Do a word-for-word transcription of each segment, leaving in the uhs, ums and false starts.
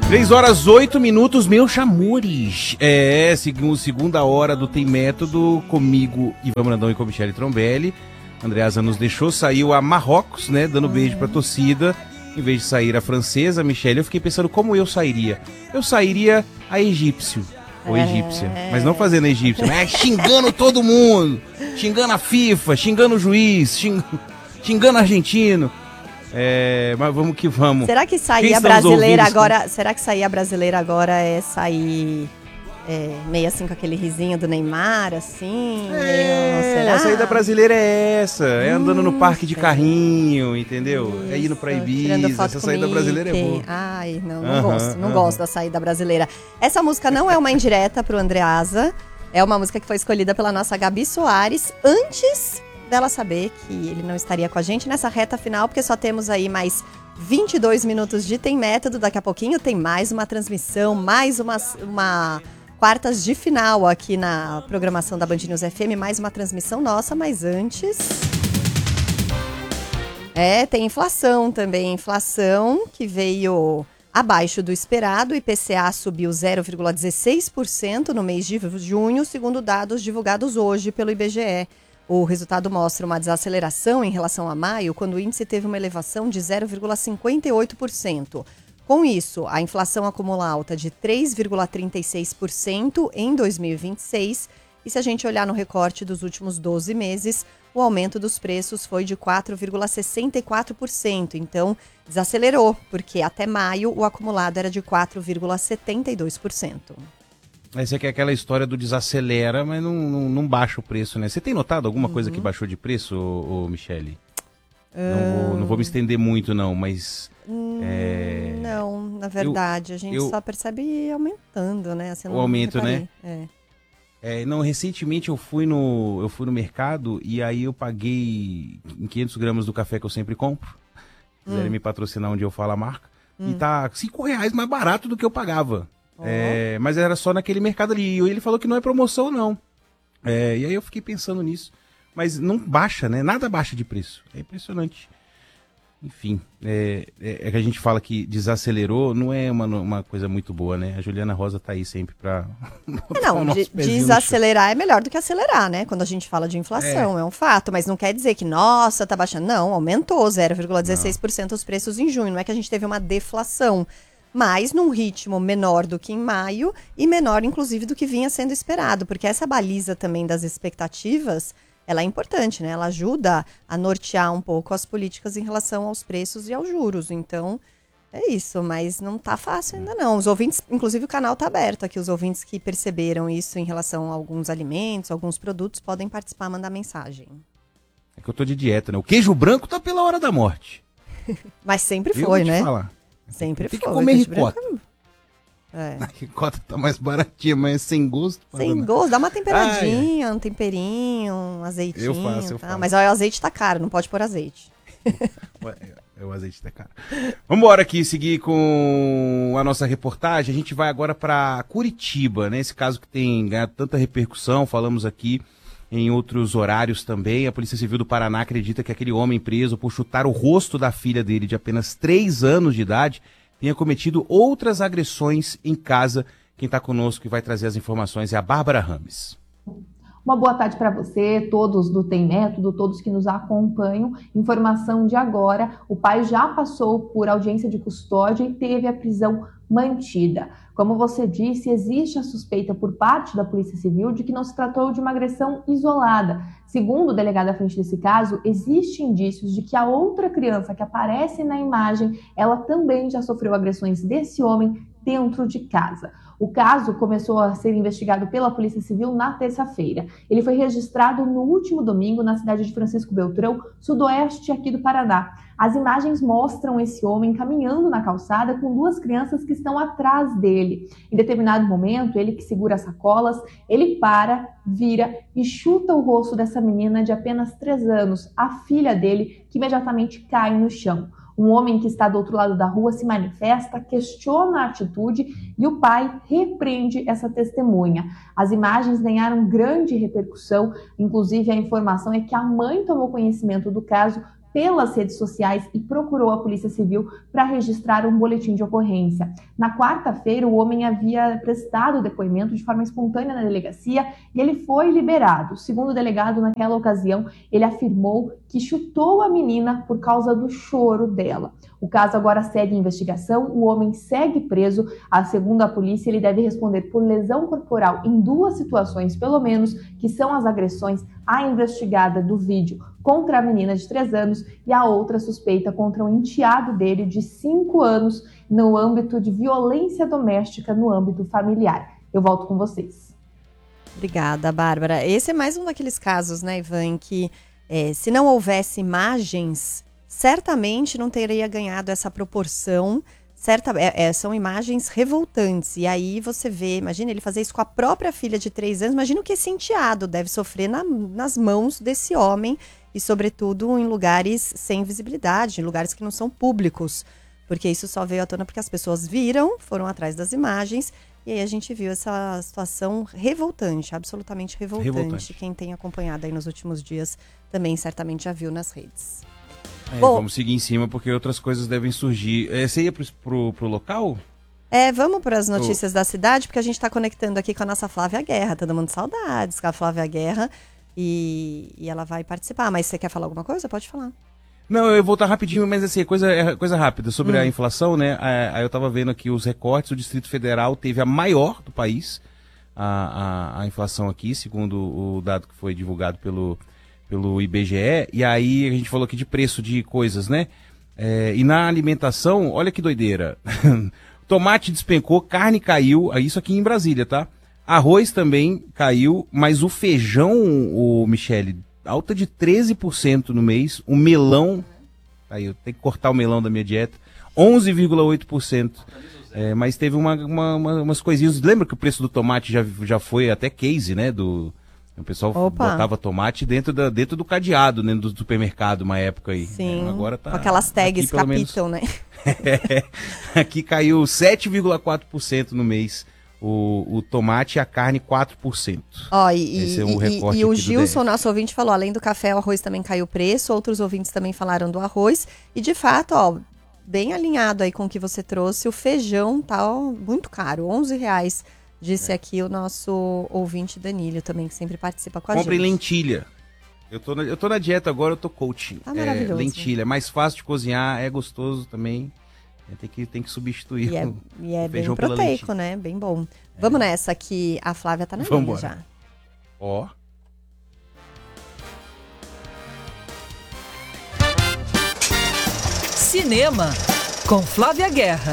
três horas, oito minutos, meus chamores. É, seguimos segunda hora do Tem Método, comigo, Ivan Brandão e com Michele Trombelli. Andreasa nos deixou, saiu a Marrocos, né, dando beijo pra torcida. Em vez de sair a francesa, Michele, eu fiquei pensando como eu sairia. Eu sairia a egípcio, ou É. egípcia, mas não fazendo egípcio, mas xingando todo mundo, xingando a FIFA, xingando o juiz, xing... xingando o argentino. É, mas vamos que vamos. Será que Quem sair a está nos brasileira ouvindo? agora? Será que sair a brasileira agora é sair é, meio assim com aquele risinho do Neymar, assim? meio, É, será? a saída brasileira é essa, é andando no parque de Isso. carrinho, entendeu? É indo pra Isso, tirando Ibiza, foto essa com saída Mickey. brasileira é boa. Ai, não, não Aham, gosto, não aham. gosto da saída brasileira. Essa música não é uma indireta pro Andreasa, é uma música que foi escolhida pela nossa Gabi Soares antes dela saber que ele não estaria com a gente nessa reta final, porque só temos aí mais vinte e dois minutos de Tem Método. Daqui a pouquinho tem mais uma transmissão, mais uma, uma quartas de final aqui na programação da Band News F M, mais uma transmissão nossa, mas antes... É, tem inflação também, inflação que veio abaixo do esperado. O I P C A subiu zero vírgula dezesseis por cento no mês de junho, segundo dados divulgados hoje pelo I B G E. O resultado mostra uma desaceleração em relação a maio, quando o índice teve uma elevação de zero vírgula cinquenta e oito por cento. Com isso, a inflação acumula alta de três vírgula trinta e seis por cento em dois mil e vinte e seis. E se a gente olhar no recorte dos últimos doze meses, o aumento dos preços foi de quatro vírgula sessenta e quatro por cento. Então, desacelerou, porque até maio o acumulado era de quatro vírgula setenta e dois por cento. Essa aqui é aquela história do desacelera, mas não, não, não baixa o preço, né? Você tem notado alguma Uhum. coisa que baixou de preço, ô, ô, Michele? Não, vou, não vou me estender muito, não, mas... Hum, é, Não, na verdade, a gente eu- só percebe aumentando, né? Assim, eu O não aumento, reparei. né? É. É, não, recentemente eu fui, no, eu fui no mercado e aí eu paguei em quinhentos gramas do café que eu sempre compro. Se quiserem me patrocinar onde eu falo a marca. E tá cinco reais mais barato do que eu pagava. Ó. É, mas era só naquele mercado ali. E ele falou que não é promoção, não. É, e aí eu fiquei pensando nisso. Mas não baixa, né? Nada baixa de preço. É impressionante. Enfim, é, é, é que a gente fala que desacelerou, não é uma, uma coisa muito boa, né? A Juliana Rosa tá aí sempre pra... É, não, de- desacelerar é melhor do que acelerar, né? Quando a gente fala de inflação, é. um fato. Mas não quer dizer que, nossa, tá baixando. Não, aumentou zero vírgula dezesseis por cento os preços em junho. Não é que a gente teve uma deflação, mas num ritmo menor do que em maio e menor, inclusive, do que vinha sendo esperado. Porque essa baliza também das expectativas, ela é importante, né? Ela ajuda a nortear um pouco as políticas em relação aos preços e aos juros. Então... é isso, mas não tá fácil ainda não. Os ouvintes, inclusive o canal tá aberto aqui, os ouvintes que perceberam isso em relação a alguns alimentos, alguns produtos, podem participar, mandar mensagem. É que eu tô de dieta, né? O queijo branco tá pela hora da morte. Mas sempre Eu foi, vou te né? falar. Sempre Tem foi. que comer queijo ricota. branco é- É. A ricota tá mais baratinha, mas é sem gosto. Sem Paraná. gosto, dá uma temperadinha, um temperinho, um azeitinho. Eu faço, eu tá? faço. Mas ó, o azeite tá caro, não pode pôr azeite. Ué, é, o azeite tá caro. Vamos embora aqui, seguir com a nossa reportagem. A gente vai agora para Curitiba, né? Esse caso que tem ganhado tanta repercussão, falamos aqui em outros horários também. A Polícia Civil do Paraná acredita que aquele homem preso por chutar o rosto da filha dele de apenas três anos de idade tenha cometido outras agressões em casa. Quem está conosco e vai trazer as informações é a Bárbara Rames. Uma boa tarde para você, todos do Tem Método, todos que nos acompanham. Informação de agora, o pai já passou por audiência de custódia e teve a prisão mantida. Como você disse, existe a suspeita por parte da Polícia Civil de que não se tratou de uma agressão isolada. Segundo o delegado à frente desse caso, existem indícios de que a outra criança que aparece na imagem, ela também já sofreu agressões desse homem dentro de casa. O caso começou a ser investigado pela Polícia Civil na terça-feira. Ele foi registrado no último domingo na cidade de Francisco Beltrão, sudoeste aqui do Paraná. As imagens mostram esse homem caminhando na calçada com duas crianças que estão atrás dele. Em determinado momento, ele que segura as sacolas, ele para, vira e chuta o rosto dessa menina de apenas três anos, a filha dele, que imediatamente cai no chão. Um homem que está do outro lado da rua se manifesta, questiona a atitude e o pai repreende essa testemunha. As imagens ganharam grande repercussão, inclusive a informação é que a mãe tomou conhecimento do caso pelas redes sociais e procurou a Polícia Civil para registrar um boletim de ocorrência. Na quarta-feira, o homem havia prestado depoimento de forma espontânea na delegacia e ele foi liberado. Segundo o delegado, naquela ocasião, ele afirmou que chutou a menina por causa do choro dela. O caso agora segue investigação, o homem segue preso. A segundo a polícia, ele deve responder por lesão corporal em duas situações, pelo menos, que são as agressões à investigada do vídeo contra a menina de três anos e a outra suspeita contra um enteado dele de cinco anos no âmbito de violência doméstica no âmbito familiar. Eu volto com vocês. Obrigada, Bárbara. Esse é mais um daqueles casos, né, Ivan, que é, se não houvesse imagens, certamente não teria ganhado essa proporção. Certa, é, é, são imagens revoltantes. E aí você vê, imagina ele fazer isso com a própria filha de três anos. Imagina o que esse enteado deve sofrer na, nas mãos desse homem. E, sobretudo, em lugares sem visibilidade, em lugares que não são públicos. Porque isso só veio à tona porque as pessoas viram, foram atrás das imagens. E aí a gente viu essa situação revoltante, absolutamente revoltante. revoltante. Quem tem acompanhado aí nos últimos dias também certamente já viu nas redes. É, Bom, vamos seguir em cima porque outras coisas devem surgir. É, você ia pro, pro, pro local? É, vamos para as notícias oh. da cidade, porque a gente está conectando aqui com a nossa Flávia Guerra. Todo mundo saudades com a Flávia Guerra e, e ela vai participar. Mas você quer falar alguma coisa? Pode falar. Não, eu vou voltar rapidinho, mas assim, coisa, é coisa rápida. Sobre hum. a inflação, né? Aí eu tava vendo aqui os recortes, o Distrito Federal teve a maior do país, a, a, a inflação aqui, segundo o dado que foi divulgado pelo... pelo I B G E, e aí a gente falou aqui de preço de coisas, né? É, e na alimentação, olha que doideira. Tomate despencou, carne caiu, isso aqui em Brasília, tá? Arroz também caiu, mas o feijão, o Michele, alta de treze por cento no mês. O melão, aí eu tenho que cortar o melão da minha dieta, onze vírgula oito por cento. É, mas teve uma, uma, uma, umas coisinhas. Lembra que o preço do tomate já, já foi até case, né? Do... O pessoal Opa. botava tomate dentro, da, dentro do cadeado, dentro do supermercado, uma época aí. Sim, é, agora tá, com aquelas tags aqui, capitam, menos, né? é, aqui caiu sete vírgula quatro por cento no mês. O, o tomate e a carne quatro por cento. Ó, e, Esse é um e, recorte e o Gilson, nosso ouvinte, falou, além do café, o arroz também caiu o preço. Outros ouvintes também falaram do arroz. E de fato, ó, bem alinhado aí com o que você trouxe, o feijão tá ó, muito caro, onze reais. Disse é. aqui o nosso ouvinte Danilo também, que sempre participa com a Compre gente. Compre lentilha. Eu tô, na, eu tô na dieta agora, eu tô coaching. Tá maravilhoso. É, lentilha, é mais fácil de cozinhar, é gostoso também. É, tem, que, tem que substituir e é, o, e é o bem feijão proteico, né? Bem bom. É. Vamos nessa que a Flávia tá na linha já. Ó. Cinema, com Flávia Guerra.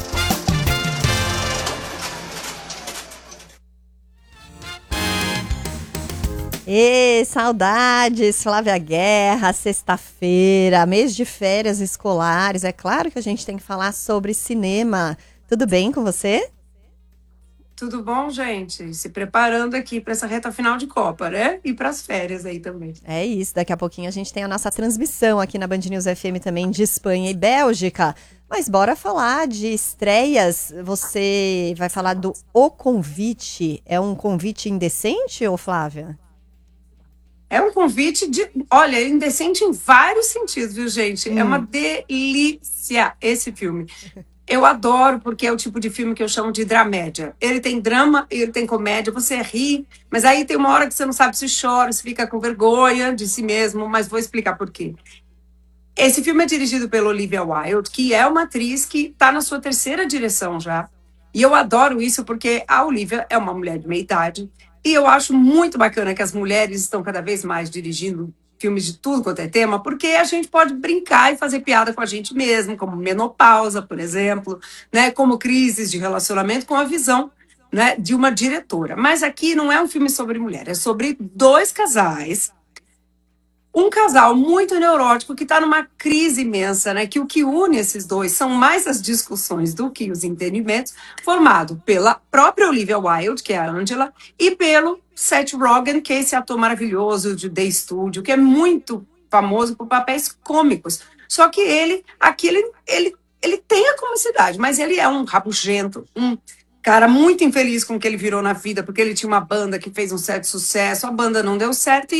Ê, saudades, Flávia Guerra, sexta-feira, mês de férias escolares. É claro que a gente tem que falar sobre cinema. Tudo bem com você? Tudo bom, gente? Se preparando aqui para essa reta final de Copa, né? E para as férias aí também. É isso, daqui a pouquinho a gente tem a nossa transmissão aqui na Band News F M também de Espanha e Bélgica. Mas bora falar de estreias. Você vai falar do O Convite. É um convite indecente, ô Flávia? É um convite de, olha, indecente em vários sentidos, viu, gente? Hum. É uma delícia esse filme. Eu adoro, porque é o tipo de filme que eu chamo de dramédia. Ele tem drama, ele tem comédia, você ri, mas aí tem uma hora que você não sabe se chora, se fica com vergonha de si mesmo, mas vou explicar por quê. Esse filme é dirigido pela Olivia Wilde, que é uma atriz que está na sua terceira direção já. E eu adoro isso porque a Olivia é uma mulher de meia idade. E eu acho muito bacana que as mulheres estão cada vez mais dirigindo filmes de tudo quanto é tema, porque a gente pode brincar e fazer piada com a gente mesmo, como menopausa, por exemplo, né, como crises de relacionamento, com a visão, né, de uma diretora. Mas aqui não é um filme sobre mulher, é sobre dois casais. Um casal muito neurótico que está numa crise imensa, né? Que o que une esses dois são mais as discussões do que os entendimentos, formado pela própria Olivia Wilde, que é a Angela, e pelo Seth Rogen, que é esse ator maravilhoso de The Studio, que é muito famoso por papéis cômicos. Só que ele, aqui, ele, ele, ele tem a comicidade, mas ele é um rabugento, um cara muito infeliz com o que ele virou na vida, porque ele tinha uma banda que fez um certo sucesso, a banda não deu certo e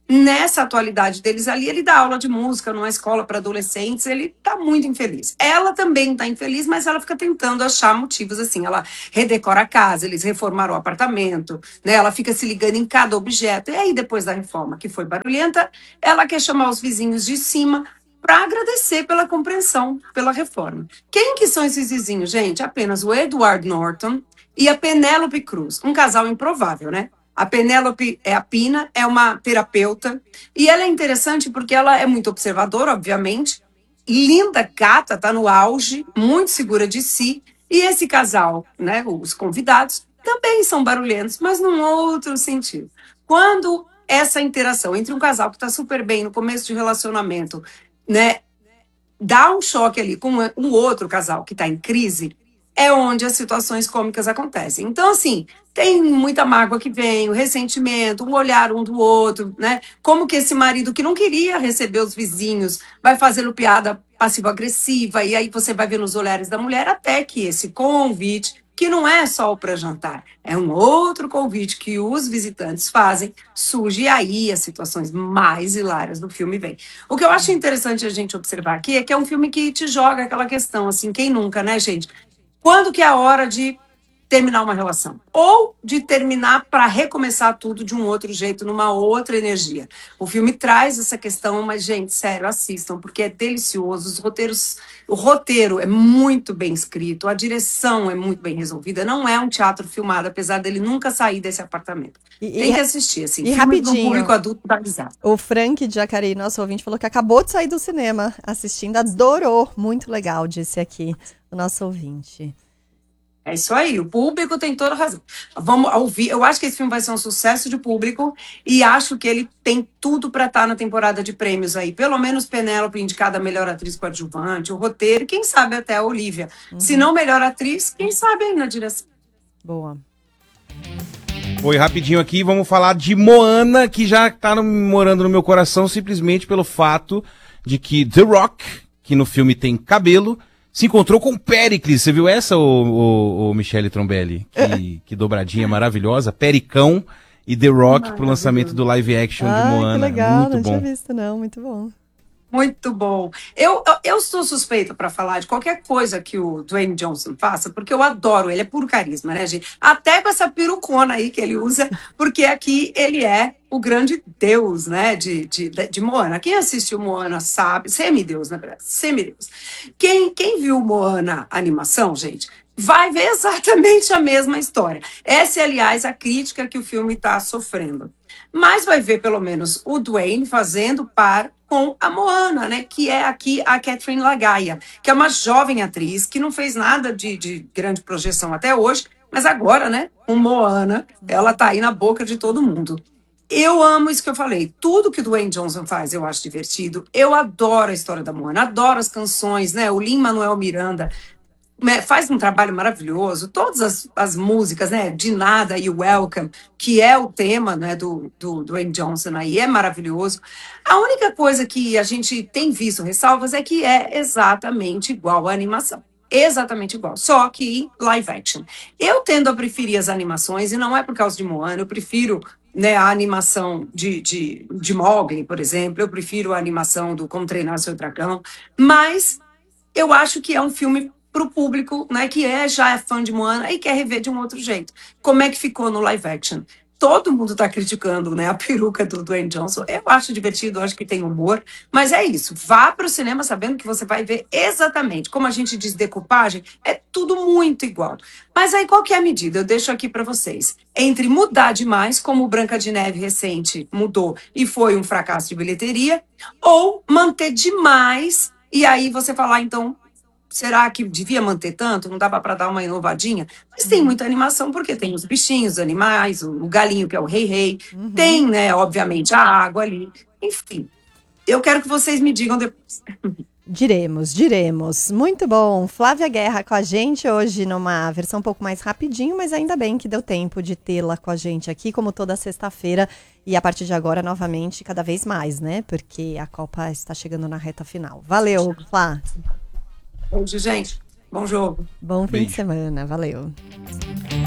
nessa atualidade deles ali, ele dá aula de música numa escola para adolescentes, ele tá muito infeliz. Ela também tá infeliz, mas ela fica tentando achar motivos, assim, ela redecora a casa, eles reformaram o apartamento, né? Ela fica se ligando em cada objeto, e aí depois da reforma, que foi barulhenta, ela quer chamar os vizinhos de cima para agradecer pela compreensão, pela reforma. Quem que são esses vizinhos, gente? Apenas o Edward Norton e a Penélope Cruz, um casal improvável, né? A Penélope é a Pina, é uma terapeuta, e ela é interessante porque ela é muito observadora, obviamente, linda, gata, tá no auge, muito segura de si, e esse casal, né, os convidados, também são barulhentos, mas num outro sentido. Quando essa interação entre um casal que está super bem no começo de relacionamento, né, dá um choque ali com um outro casal que está em crise, é onde as situações cômicas acontecem. Então, assim, tem muita mágoa que vem, o ressentimento, um olhar um do outro, né? Como que esse marido que não queria receber os vizinhos vai fazendo piada passivo-agressiva, e aí você vai ver nos olhares da mulher, até que esse convite, que não é só o para jantar, é um outro convite que os visitantes fazem, surge, e aí as situações mais hilárias do filme vêm. O que eu acho interessante a gente observar aqui é que é um filme que te joga aquela questão, assim, quem nunca, né, gente? Quando que é a hora de terminar uma relação? Ou de terminar para recomeçar tudo de um outro jeito, numa outra energia. O filme traz essa questão, mas, gente, sério, assistam, porque é delicioso. Os roteiros, o roteiro é muito bem escrito, a direção é muito bem resolvida. Não é um teatro filmado, apesar dele nunca sair desse apartamento. E, Tem e, que assistir, assim. E filme rapidinho, pro público adulto dá risada. O Frank de Jacareí, nosso ouvinte, falou que acabou de sair do cinema assistindo, adorou. Muito legal, disse aqui o nosso ouvinte. É isso aí, o público tem toda a razão. Vamos ouvir. Eu acho que esse filme vai ser um sucesso de público e acho que ele tem tudo para estar na temporada de prêmios aí. Pelo menos Penélope indicada a melhor atriz coadjuvante, o roteiro, quem sabe até a Olivia. Uhum. Se não melhor atriz, quem sabe aí na direção. Boa. Foi rapidinho aqui, vamos falar de Moana, que já tá no, morando no meu coração simplesmente pelo fato de que The Rock, que no filme tem cabelo, se encontrou com Péricles. Você viu essa, ô, ô, ô Michele Trombelli? Que, que dobradinha maravilhosa. Pericão e The Rock pro lançamento do live action ah, de Moana. Que legal, muito não bom. tinha visto não, muito bom. Muito bom. Eu, eu, eu sou suspeita para falar de qualquer coisa que o Dwayne Johnson faça, porque eu adoro, ele é puro carisma, né, gente? Até com essa perucona aí que ele usa, porque aqui ele é o grande deus, né, de, de, de Moana. Quem assistiu Moana sabe, semideus, na verdade, semideus. Quem, quem viu Moana animação, gente, vai ver exatamente a mesma história. Essa é, aliás, a crítica que o filme está sofrendo. Mas vai ver, pelo menos, o Dwayne fazendo par com a Moana, né? Que é aqui a Catherine Lagaia, que é uma jovem atriz que não fez nada de, de grande projeção até hoje, mas agora, né? Com Moana, ela tá aí na boca de todo mundo. Eu amo isso que eu falei. Tudo que o Dwayne Johnson faz eu acho divertido. Eu adoro a história da Moana, adoro as canções, né? O Lin-Manuel Miranda faz um trabalho maravilhoso, todas as, as músicas, né, De Nada e Welcome, que é o tema, né, do, do Dwayne Johnson aí, é maravilhoso. A única coisa que a gente tem visto ressalvas é que é exatamente igual à animação. Exatamente igual, só que live action. Eu tendo a preferir as animações, e não é por causa de Moana, eu prefiro, né, a animação de, de, de Mowgli, por exemplo, eu prefiro a animação do Como Treinar Seu Dragão, mas eu acho que é um filme para o público, né, que é, já é fã de Moana e quer rever de um outro jeito. Como é que ficou no live action? Todo mundo está criticando, né, a peruca do Dwayne Johnson. Eu acho divertido, eu acho que tem humor, mas é isso. Vá para o cinema sabendo que você vai ver exatamente, como a gente diz decupagem, é tudo muito igual. Mas aí qual que é a medida? Eu deixo aqui para vocês. Entre mudar demais, como o Branca de Neve recente mudou e foi um fracasso de bilheteria, ou manter demais e aí você falar, então, será que devia manter tanto? Não dava para dar uma inovadinha? Mas tem muita animação, porque tem os bichinhos, os animais, o, o galinho, que é o rei rei. Uhum. Tem, né, obviamente, a água ali. Enfim, eu quero que vocês me digam depois. Diremos, diremos. Muito bom. Flávia Guerra com a gente hoje numa versão um pouco mais rapidinho, mas ainda bem que deu tempo de tê-la com a gente aqui, como toda sexta-feira. E a partir de agora, novamente, cada vez mais, né? Porque a Copa está chegando na reta final. Valeu, Flá. Bom dia, gente. Bom jogo. Bom fim Beijo. de semana. Valeu.